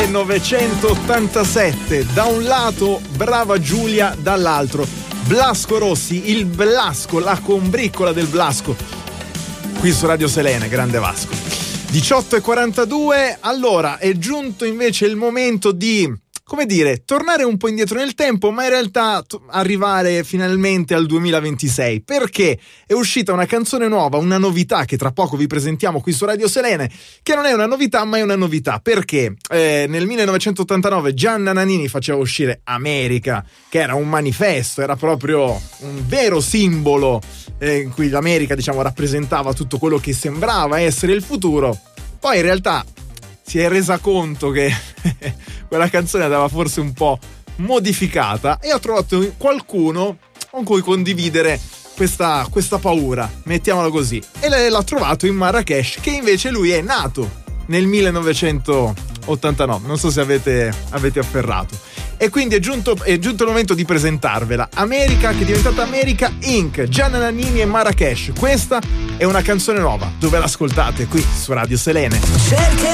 1987, da un lato Brava Giulia, dall'altro Blasco Rossi, il Blasco, la combriccola del Blasco, qui su Radio Selene, grande Vasco. 18:42, allora è giunto invece il momento di, come dire, tornare un po' indietro nel tempo, ma in realtà arrivare finalmente al 2026, perché è uscita una canzone nuova, una novità che tra poco vi presentiamo qui su Radio Selene, che non è una novità ma è una novità, perché nel 1989 Gianna Nannini faceva uscire America, che era un manifesto, era proprio un vero simbolo in cui l'America, diciamo, rappresentava tutto quello che sembrava essere il futuro. Poi in realtà si è resa conto che quella canzone andava forse un po' modificata e ha trovato qualcuno con cui condividere questa paura, mettiamola così, e l'ha trovato in Marrakesh, che invece lui è nato nel 1989, non so se avete afferrato. E quindi è giunto il momento di presentarvela. America, che è diventata America Inc. Gianna Nannini e Marrakesh. Questa è una canzone nuova, dove l'ascoltate qui su Radio Selene.